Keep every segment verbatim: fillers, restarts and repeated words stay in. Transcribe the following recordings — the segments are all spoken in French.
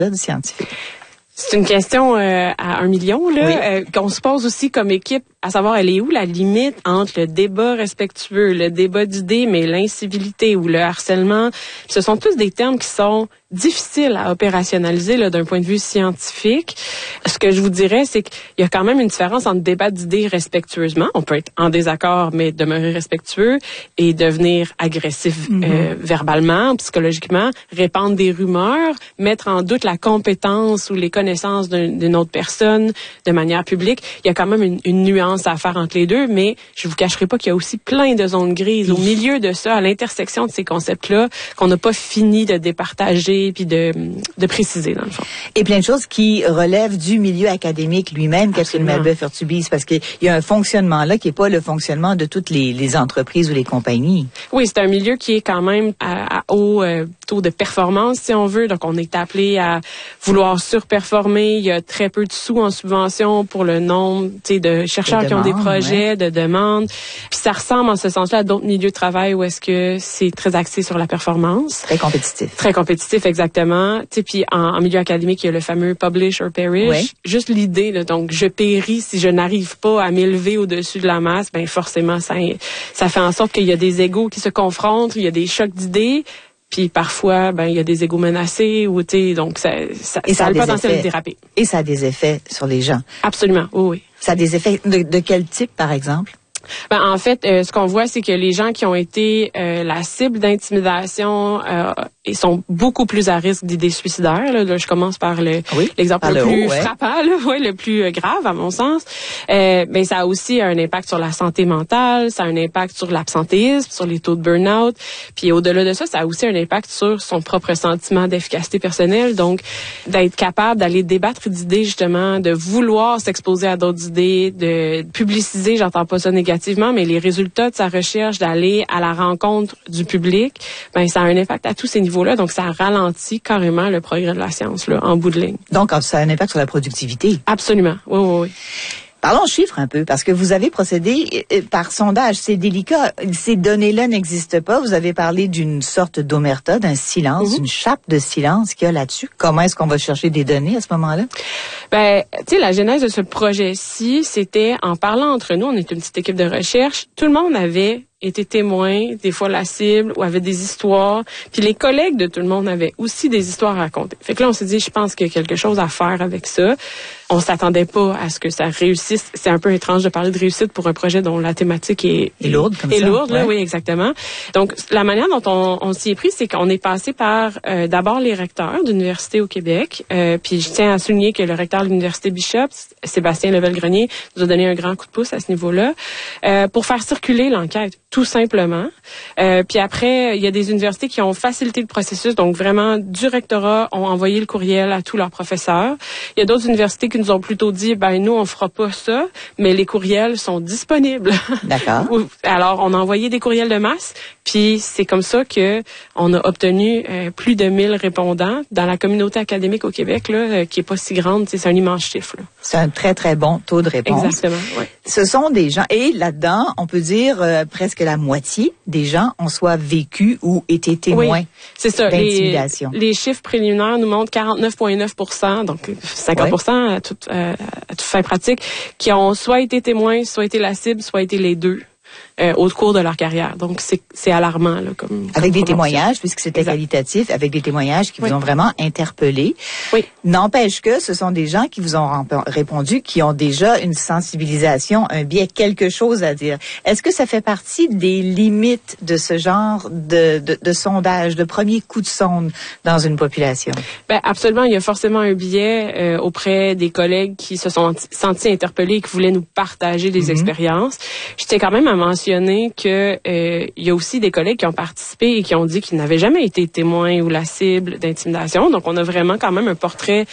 du scientifique? C'est une question euh, à un million là, oui. euh, qu'on se pose aussi comme équipe, à savoir elle est où la limite entre le débat respectueux, le débat d'idées, mais l'incivilité ou le harcèlement. Ce sont tous des termes qui sont difficiles à opérationnaliser là, d'un point de vue scientifique. Ce que je vous dirais, c'est qu'il y a quand même une différence entre débat d'idées respectueusement, on peut être en désaccord mais demeurer respectueux, et devenir agressif mm-hmm. euh, verbalement, psychologiquement, répandre des rumeurs, mettre en doute la compétence ou les connaissances d'un, d'une autre personne de manière publique. Il y a quand même une, une nuance à faire entre les deux, mais je vous cacherai pas qu'il y a aussi plein de zones grises au milieu de ça, à l'intersection de ces concepts-là, qu'on n'a pas fini de départager puis de, de préciser, dans le fond. Et plein de choses qui relèvent du milieu académique lui-même, Catherine Malbeuf-Urtubise, parce qu'il y a un fonctionnement là qui n'est pas le fonctionnement de toutes les, les entreprises ou les compagnies. Oui, c'est un milieu qui est quand même à, à haut euh, taux de performance, si on veut. Donc, on est appelé à vouloir surperformer. Il y a très peu de sous en subvention pour le nombre de chercheurs de qui demandes, ont des projets, ouais. de demandes. Puis ça ressemble en ce sens-là à d'autres milieux de travail où est-ce que c'est très axé sur la performance. Très compétitif. Très compétitif, exactement. Tu sais, puis en, en milieu académique, il y a le fameux publish or perish. Ouais. Juste l'idée, là, donc je péris si je n'arrive pas à m'élever au-dessus de la masse, ben forcément ça ça fait en sorte qu'il y a des égos qui se confrontent, il y a des chocs d'idées. Puis parfois, ben il y a des égos menacés ou tu sais, donc ça ça, Et ça, ça a le a potentiel effets, de déraper. Et ça a des effets sur les gens. Absolument, oui, oui. Ça a des effets de, de quel type, par exemple? Ben, en fait, euh, ce qu'on voit, c'est que les gens qui ont été euh, la cible d'intimidation euh, ils sont beaucoup plus à risque d'idées suicidaires. Là, là je commence par le, oui, l'exemple par le, le plus haut, ouais. frappant, là, ouais, le plus euh, grave à mon sens. Euh, ben, ça a aussi un impact sur la santé mentale, ça a un impact sur l'absentéisme, sur les taux de burn-out. Puis au-delà de ça, ça a aussi un impact sur son propre sentiment d'efficacité personnelle. Donc, d'être capable d'aller débattre d'idées, justement, de vouloir s'exposer à d'autres idées, de publiciser, j'entends pas ça négativement, mais les résultats de sa recherche, d'aller à la rencontre du public, ben ça a un impact à tous ces niveaux. Là, donc, ça ralentit carrément le progrès de la science, là, en bout de ligne. Donc, ça a un impact sur la productivité. Absolument, oui, oui, oui. Parlons chiffres un peu, parce que vous avez procédé par sondage. C'est délicat. Ces données-là n'existent pas. Vous avez parlé d'une sorte d'omerta, d'un silence, mm-hmm. d'une chape de silence qu'il y a là-dessus. Comment est-ce qu'on va chercher des données à ce moment-là? Ben, tu sais, la genèse de ce projet-ci, c'était en parlant entre nous, on est une petite équipe de recherche, tout le monde avait été témoin, des fois la cible, ou avait des histoires. Puis les collègues de tout le monde avaient aussi des histoires à raconter. Fait que là, on s'est dit, je pense qu'il y a quelque chose à faire avec ça. On s'attendait pas à ce que ça réussisse. C'est un peu étrange de parler de réussite pour un projet dont la thématique est, est lourde, comme est ça. lourde, ouais. là, oui, exactement. Donc, la manière dont on, on s'y est pris, c'est qu'on est passé par euh, d'abord les recteurs d'universités au Québec. Euh, puis je tiens à souligner que le recteur de l'université Bishop, Sébastien Level-Grenier, nous a donné un grand coup de pouce à ce niveau-là, euh, pour faire circuler l'enquête, tout simplement. Euh, puis après, il y a des universités qui ont facilité le processus, donc vraiment du rectorat ont envoyé le courriel à tous leurs professeurs. Il y a d'autres universités qui nous ont plutôt dit, ben nous on fera pas ça, mais les courriels sont disponibles. D'accord. Alors on a envoyé des courriels de masse, puis c'est comme ça que on a obtenu euh, plus de mille répondants dans la communauté académique au Québec, là, euh, qui est pas si grande, c'est un immense chiffre. Là. C'est un très très bon taux de réponse. Exactement. Oui. Ce sont des gens, et là-dedans, on peut dire euh, presque la moitié des gens ont soit vécu ou été témoins oui, c'est ça. d'intimidation. Les, les chiffres préliminaires nous montrent quarante-neuf virgule neuf pour cent, donc cinquante pour cent ouais. à toute euh, à toute fin pratique, qui ont soit été témoins, soit été la cible, soit été les deux. Euh, au cours de leur carrière. Donc, c'est, c'est alarmant. Là, comme, avec comme des témoignages, puisque c'était exact. Qualitatif, avec des témoignages qui oui. vous ont vraiment interpellé. Oui. N'empêche que ce sont des gens qui vous ont répondu, qui ont déjà une sensibilisation, un biais, quelque chose à dire. Est-ce que ça fait partie des limites de ce genre de, de, de sondage, de premier coup de sonde dans une population? Ben, absolument. Il y a forcément un biais euh, auprès des collègues qui se sont sentis interpellés et qui voulaient nous partager des mm-hmm. expériences. Je tiens quand même à mentionner que euh, il y a aussi des collègues qui ont participé et qui ont dit qu'ils n'avaient jamais été témoins ou la cible d'intimidation. Donc, on a vraiment quand même un portrait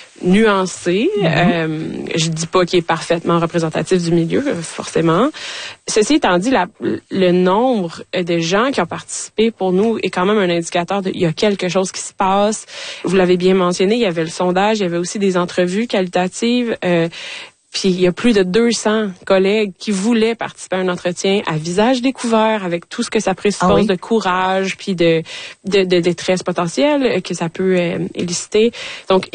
nuancé. Mm-hmm. Euh, je dis pas qu'il est parfaitement représentatif du milieu, forcément. Ceci étant dit, la, le nombre de gens qui ont participé pour nous est quand même un indicateur de il y a quelque chose qui se passe. Vous l'avez bien mentionné, il y avait le sondage, il y avait aussi des entrevues qualitatives. Euh, Puis il y a plus de deux cents collègues qui voulaient participer à un entretien à visage découvert, avec tout ce que ça présuppose ah oui? de courage, puis de, de, de détresse potentielle que ça peut euh, éliciter. Donc